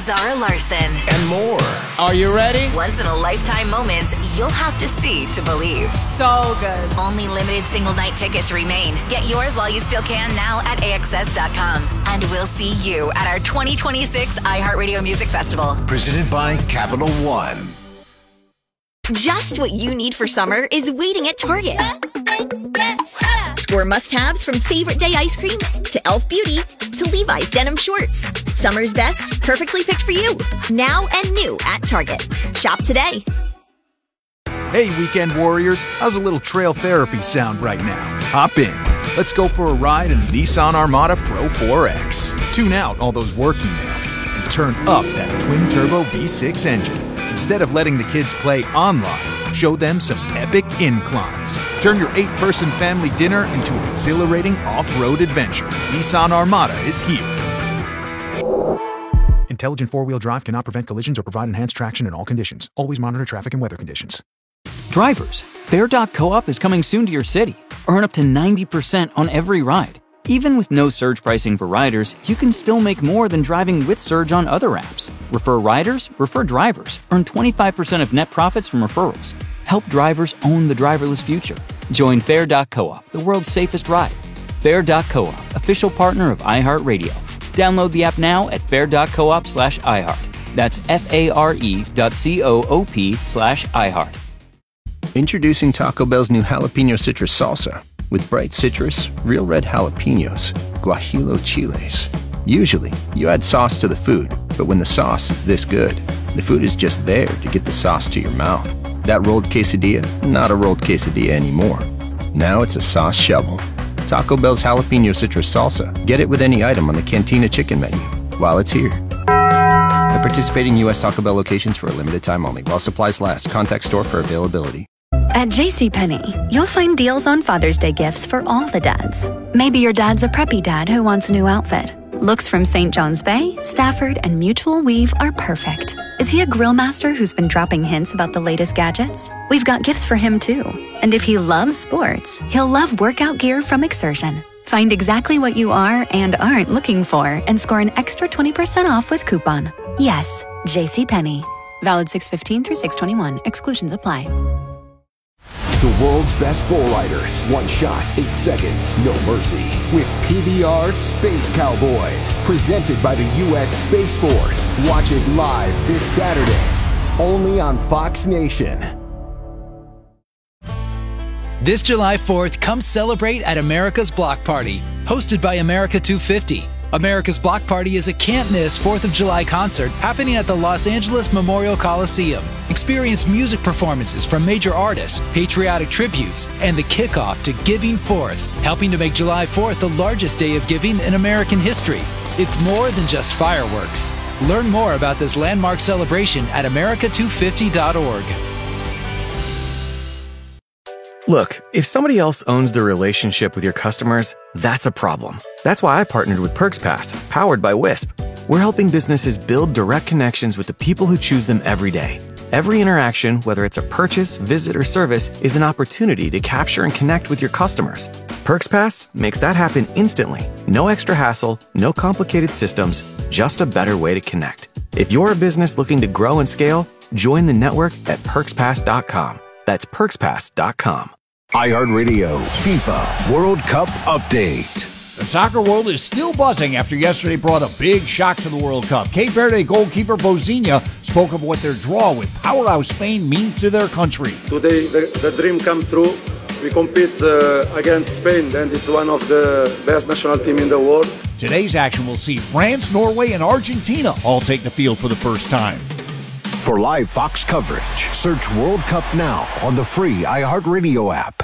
Zara Larson. And more. Are you ready? Once-in-a-lifetime moments you'll have to see to believe. So good. Only limited single-night tickets remain. Get yours while you still can now at AXS.com. And we'll see you at our 2026 iHeartRadio Music Festival. Presented by Capital One. Just what you need for summer is waiting at Target. Score must-haves from Favorite Day ice cream to e.l.f. Beauty to Levi's denim shorts. Summer's best, perfectly picked for you. Now and new at Target. Shop today. Hey, weekend warriors. How's a little trail therapy sound right now? Hop in. Let's go for a ride in the Nissan Armada Pro 4X. Tune out all those work emails and turn up that twin-turbo V6 engine. Instead of letting the kids play online, show them some epic inclines. Turn your 8-person family dinner into an exhilarating off-road adventure. Nissan Armada is here. Intelligent four-wheel drive cannot prevent collisions or provide enhanced traction in all conditions. Always monitor traffic and weather conditions. Drivers, Fair.coop is coming soon to your city. Earn up to 90% on every ride. Even with no surge pricing for riders, you can still make more than driving with Surge on other apps. Refer riders, refer drivers. Earn 25% of net profits from referrals. Help drivers own the driverless future. Join Fair.coop, the world's safest ride. Fair.coop, official partner of iHeartRadio. Download the app now at fair.coop/iHeart. That's FARE.coop/iHeart. Introducing Taco Bell's new jalapeno citrus salsa. With bright citrus, real red jalapenos, guajillo chiles. Usually, you add sauce to the food, but when the sauce is this good, the food is just there to get the sauce to your mouth. That rolled quesadilla, not a rolled quesadilla anymore. Now it's a sauce shovel. Taco Bell's jalapeno citrus salsa. Get it with any item on the Cantina chicken menu while it's here. At participating U.S. Taco Bell locations for a limited time only. While supplies last. Contact store for availability. At JCPenney, you'll find deals on Father's Day gifts for all the dads. Maybe your dad's a preppy dad who wants a new outfit. Looks from St. John's Bay, Stafford, and Mutual Weave are perfect. Is he a grill master who's been dropping hints about the latest gadgets? We've got gifts for him too. And if he loves sports, he'll love workout gear from Exertion. Find exactly what you are and aren't looking for and score an extra 20% off with coupon. Yes, JCPenney. Valid 6/15 through 6/21. Exclusions apply. The world's best bull riders. One shot, 8 seconds, no mercy. With PBR Space Cowboys. Presented by the U.S. Space Force. Watch it live this Saturday. Only on Fox Nation. This July 4th, come celebrate at America's Block Party. Hosted by America 250. America's Block Party is a can't-miss 4th of July concert happening at the Los Angeles Memorial Coliseum. Experience music performances from major artists, patriotic tributes, and the kickoff to Giving Forth, helping to make July 4th the largest day of giving in American history. It's more than just fireworks. Learn more about this landmark celebration at america250.org. Look, if somebody else owns the relationship with your customers, that's a problem. That's why I partnered with PerksPass, powered by Wisp. We're helping businesses build direct connections with the people who choose them every day. Every interaction, whether it's a purchase, visit, or service, is an opportunity to capture and connect with your customers. PerksPass makes that happen instantly. No extra hassle, no complicated systems, just a better way to connect. If you're a business looking to grow and scale, join the network at perkspass.com. That's perkspass.com. iHeartRadio FIFA World Cup Update. The soccer world is still buzzing after yesterday brought a big shock to the World Cup. Cape Verde goalkeeper Bozinha spoke of what their draw with powerhouse Spain means to their country. Today, the dream come true. We compete against Spain, and it's one of the best national teams in the world. Today's action will see France, Norway, and Argentina all take the field for the first time. For live Fox coverage, search World Cup now on the free iHeartRadio app.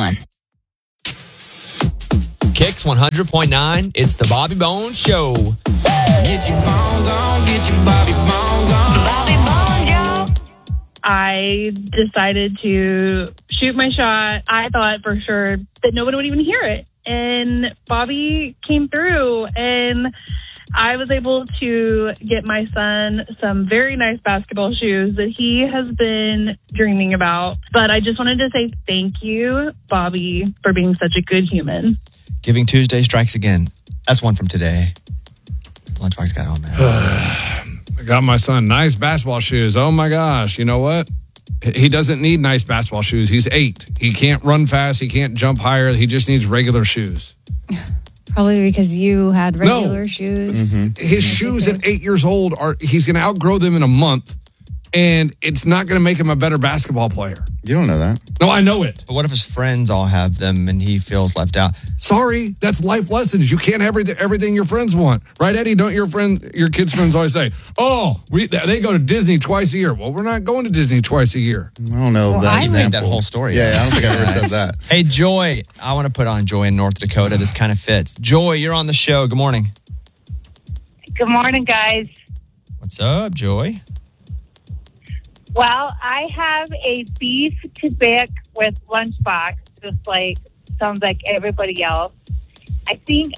Kicks 100.9. It's the Bobby Bones Show. Get your bones on, get your Bobby Bones on. Bobby Bones, yo. I decided to shoot my shot. I thought for sure that nobody would even hear it. And Bobby came through, and I was able to get my son some very nice basketball shoes that he has been dreaming about. But I just wanted to say thank you, Bobby, for being such a good human. Giving Tuesday strikes again. That's one from today. Lunchbox got on that. I got my son nice basketball shoes. Oh, my gosh. You know what? He doesn't need nice basketball shoes. He's 8. He can't run fast. He can't jump higher. He just needs regular shoes. Probably because you had regular shoes. Mm-hmm. His shoes at 8 years old, he's going to outgrow them in a month, and it's not going to make him a better basketball player. You don't know that. No, I know it. But what if his friends all have them and he feels left out? Sorry, that's life lessons. You can't have everything your friends want. Right, Eddie? Don't your kids' friends always say, they go to Disney twice a year. Well, we're not going to Disney twice a year. I don't know that example. That whole story. Yeah, I don't think I ever said that. Hey, Joy. I want to put on Joy in North Dakota. This kind of fits. Joy, you're on the show. Good morning. Good morning, guys. What's up, Joy? Well, I have a beef Quebec with Lunchbox, just like sounds like everybody else. I think,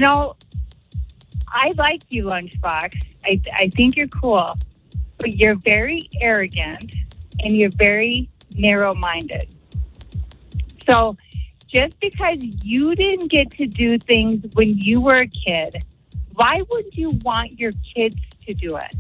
I like you, Lunchbox. I think you're cool, but you're very arrogant and you're very narrow-minded. So just because you didn't get to do things when you were a kid, why would you want your kids to do it?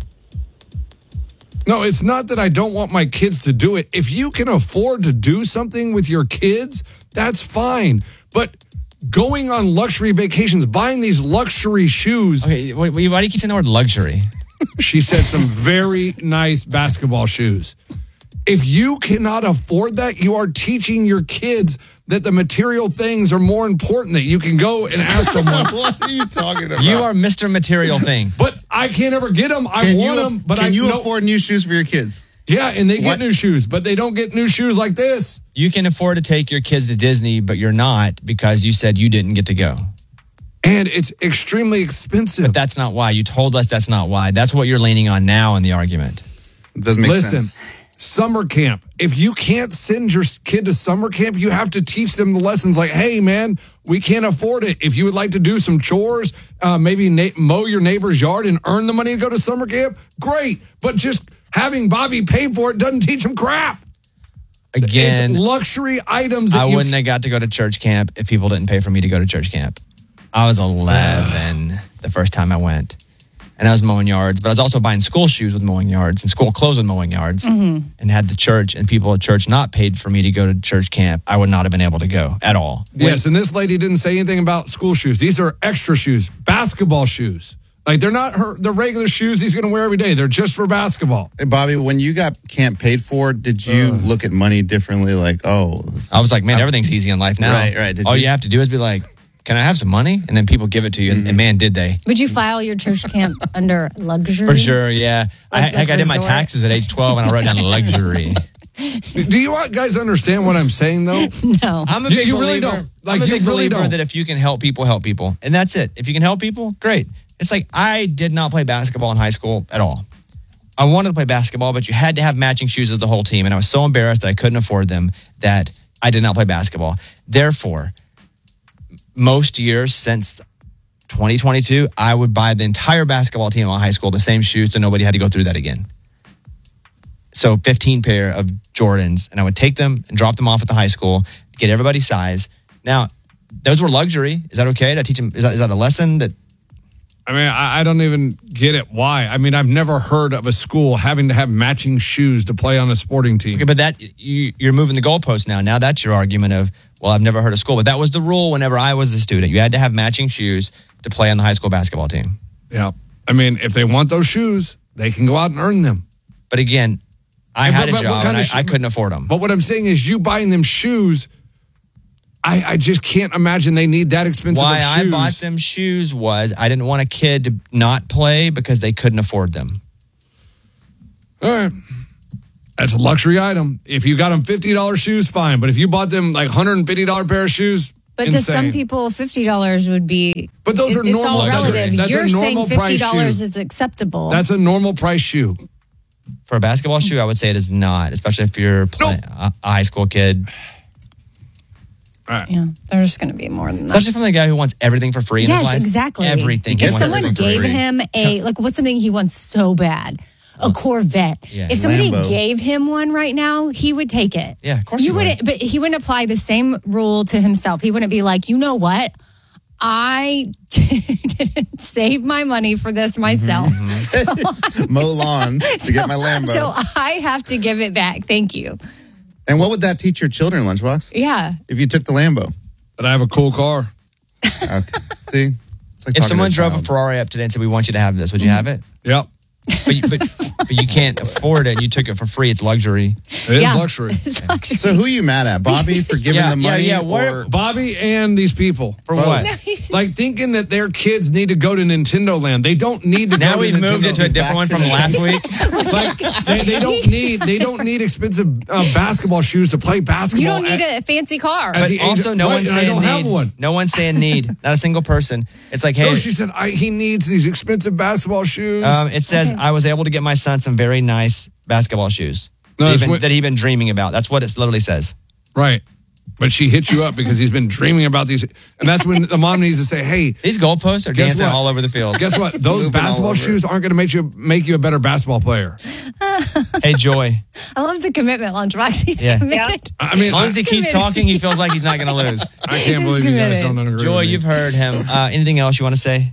No, it's not that I don't want my kids to do it. If you can afford to do something with your kids, that's fine. But going on luxury vacations, buying these luxury shoes. Okay, why do you keep saying the word luxury? She said some very nice basketball shoes. If you cannot afford that, you are teaching your kids that the material things are more important, that you can go and ask someone. What are you talking about? You are Mr. Material Thing. But I can't ever get them. I want them. But can you afford new shoes for your kids? Yeah, and they get new shoes, but they don't get new shoes like this. You can afford to take your kids to Disney, but you're not because you said you didn't get to go. And it's extremely expensive. But that's not why. You told us that's not why. That's what you're leaning on now in the argument. It doesn't make sense. Summer camp. If you can't send your kid to summer camp, you have to teach them the lessons like, hey, man, we can't afford it. If you would like to do some chores, maybe mow your neighbor's yard and earn the money to go to summer camp, great. But just having Bobby pay for it doesn't teach them crap. Again, it's luxury items. I wouldn't have got to go to church camp if people didn't pay for me to go to church camp. I was 11 the first time I went. And I was mowing yards, but I was also buying school shoes with mowing yards and school clothes with mowing yards, and had the church and people at church not paid for me to go to church camp. I would not have been able to go at all. Yes, and this lady didn't say anything about school shoes. These are extra shoes, basketball shoes. Like, they're not the regular shoes he's going to wear every day. They're just for basketball. Hey, Bobby, when you got camp paid for, did you look at money differently? Like, I was like, man, everything's easy in life now. Right. All you have to do is be like, can I have some money? And then people give it to you. And man, did they. Would you file your church camp under luxury? For sure, yeah. I did my taxes at age 12 and I wrote down luxury. Do you guys understand what I'm saying, though? No. I'm a big believer. Really don't. I'm a big believer that if you can help people. And that's it. If you can help people, great. It's like I did not play basketball in high school at all. I wanted to play basketball, but you had to have matching shoes as the whole team. And I was so embarrassed that I couldn't afford them that I did not play basketball. Therefore, most years since 2022, I would buy the entire basketball team in high school the same shoes so nobody had to go through that again. So 15 pair of Jordans, and I would take them and drop them off at the high school, get everybody's size. Now, those were luxury. Is that okay? Did I teach them? Is that a lesson that? I mean, I don't even get it. Why? I mean, I've never heard of a school having to have matching shoes to play on a sporting team. Okay, but you're moving the goalpost now. Now that's your argument of, well, I've never heard of school. But that was the rule whenever I was a student. You had to have matching shoes to play on the high school basketball team. Yeah. I mean, if they want those shoes, they can go out and earn them. But again, I had a job and I couldn't afford them. But what I'm saying is you buying them shoes, I just can't imagine they need that expensive of shoes. Why I bought them shoes was I didn't want a kid to not play because they couldn't afford them. All right. That's a luxury item. If you got them $50 shoes, fine. But if you bought them like $150 pair of shoes, but insane. To some people, $50 would be. But those are normal. It's all relative. That's You're a saying normal $50 is acceptable. That's a normal price shoe. For a basketball shoe, I would say it is not, especially if you're a high school kid. All right. Yeah, there's going to be more than that. Especially from the guy who wants everything for free in his life. Yes, exactly. Everything. If someone gave him what's something he wants so bad? A Corvette. Yeah. If somebody Lambo. gave him one right now, he would take it. Yeah, of course he would. But he wouldn't apply the same rule to himself. He wouldn't be like, you know what? I didn't save my money for this myself. Mow lawns to get my Lambo. So I have to give it back. Thank you. And what would that teach your children, Lunchbox? Yeah. If you took the Lambo? That I have a cool car. Okay. See? It's like If talking someone to a drove a child. Ferrari up today and said, we want you to have this, would you have it? Yep. But you can't afford it and you took it for free. It's luxury. It is luxury. So who are you mad at? Bobby for giving the money? Or Bobby and these people. For what? Like thinking that their kids need to go to Nintendo Land. They don't need to Now go to we've moved Nintendo. it to a different one from last week. Like, they don't need expensive basketball shoes to play basketball. You don't need a fancy car. But also, no one's saying I don't need. have one. No one's saying need. Not a single person. It's like, hey. No, she said he needs these expensive basketball shoes. It says, I was able to get my son some very nice basketball shoes No, it's that he'd been dreaming about. That's what it literally says. Right. But she hit you up because he's been dreaming about these. And that's when the mom needs to say, hey. These goalposts are guess dancing what? all over the field. Guess what? Those Moving basketball all over. shoes aren't going to make you a better basketball player. Hey, Joy. I love the commitment, Lunchbox. He's Yeah. committed. I mean, As long as he keeps talking, he feels like he's not going to lose. I can't He's believe you guys committed. don't agree Joy, with me. you've heard him. Anything else you want to say?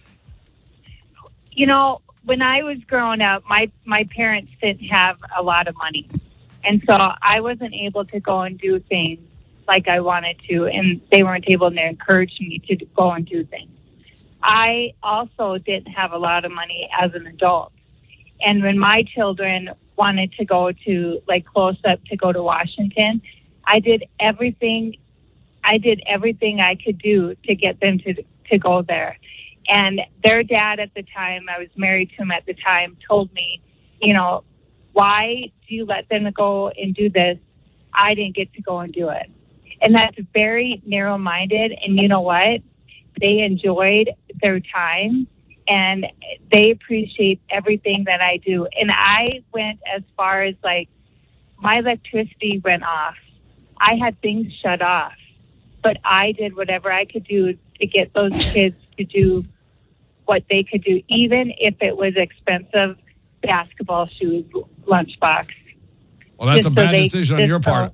You know, when I was growing up, my parents didn't have a lot of money. And so I wasn't able to go and do things like I wanted to, and they weren't able to encourage me to go and do things. I also didn't have a lot of money as an adult. And when my children wanted to go to, like, close up to go to Washington, I did everything I could do to get them to go there. And their dad at the time, I was married to him at the time, told me, you know, why do you let them go and do this? I didn't get to go and do it. And that's very narrow-minded. And you know what? They enjoyed their time, and they appreciate everything that I do. And I went as far as, like, my electricity went off. I had things shut off. But I did whatever I could do to get those kids to do what they could do, even if it was expensive basketball shoes, Lunchbox. Well, that's Just a so bad they- decision on just your so- part.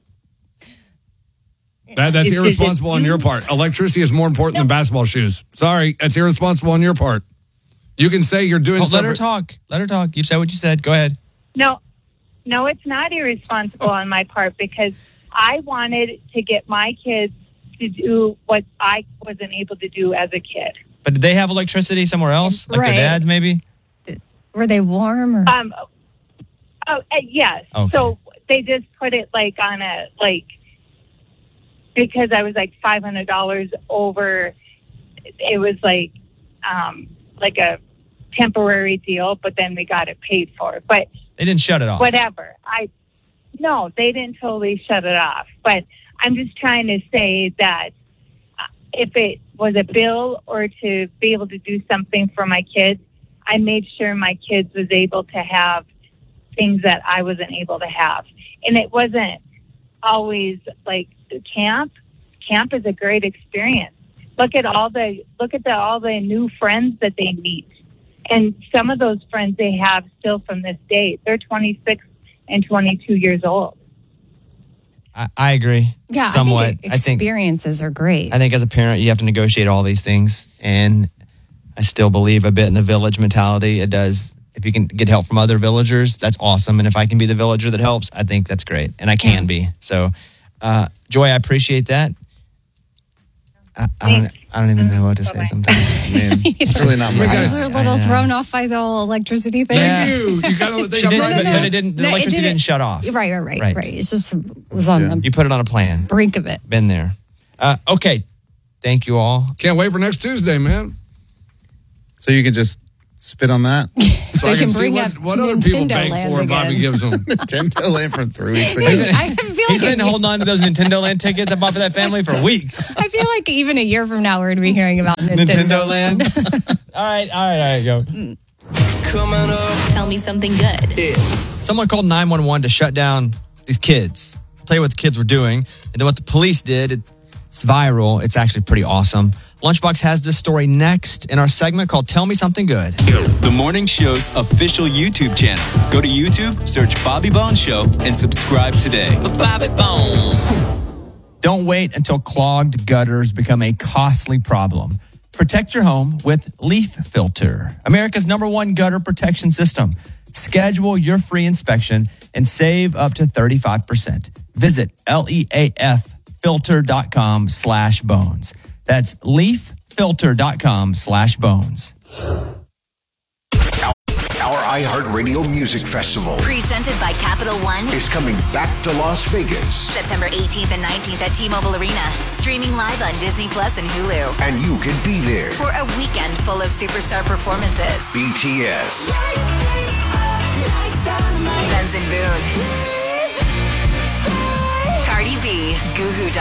That's irresponsible on your part. Electricity is more important than basketball shoes. Sorry, that's irresponsible on your part. You can say you're doing Oh, stuff. let her talk. Let her talk. You said what you said. Go ahead. No, it's not irresponsible on my part, because I wanted to get my kids to do what I wasn't able to do as a kid. But did they have electricity somewhere else? Like Right. their dads, maybe? Were they warm? Or? Yes. Okay. So they just put it like on a, like, because I was like $500 over, it was like a temporary deal, but then we got it paid for. But They didn't shut it off. whatever. No, they didn't totally shut it off. But I'm just trying to say that if it was a bill or to be able to do something for my kids, I made sure my kids was able to have things that I wasn't able to have. And it wasn't always like camp. Camp is a great experience. Look at all the new friends that they meet. And some of those friends they have still from this day. They're 26 and 22 years old. I agree. Yeah, somewhat. I think experiences are great. I think as a parent, you have to negotiate all these things. And I still believe a bit in the village mentality. It does. If you can get help from other villagers, that's awesome. And if I can be the villager that helps, I think that's great. And I can be. So, Joy, I appreciate that. I don't even know what to say sometimes. Man, it's really not much. We're a little thrown off by the whole electricity thing. Yeah. You gotta She did, but it didn't. The No, it electricity didn't shut off. Right. It's just was on the You put it on a plan. brink of it. Been there. Okay. Thank you all. Can't wait for next Tuesday, man. So you can just spit on that? So I you can can see bring what, up what other people Nintendo bank Land for and Bobby again. gives them. Nintendo Land from 3 weeks ago. I feel He's like been holding on to those Nintendo Land tickets I bought for that family for weeks. I feel like even a year from now we're gonna be hearing about Nintendo Land. All right, go. Coming up. Tell me something good. Someone called 911 to shut down these kids. I'll tell you what the kids were doing, and then what the police did. It's viral. It's actually pretty awesome. Lunchbox has this story next in our segment called Tell Me Something Good. The morning show's official YouTube channel. Go to YouTube, search Bobby Bones Show, and subscribe today. Bobby Bones. Don't wait until clogged gutters become a costly problem. Protect your home with Leaf Filter, America's #1 gutter protection system. Schedule your free inspection and save up to 35%. Visit leaffilter.com/bones. That's leaffilter.com/bones. Our iHeartRadio Music Festival Presented by Capital One is coming back to Las Vegas. September 18th and 19th at T-Mobile Arena. Streaming live on Disney Plus and Hulu. And you can be there For a weekend full of superstar performances. BTS, Benson Boone, Cardi B, Goo Goo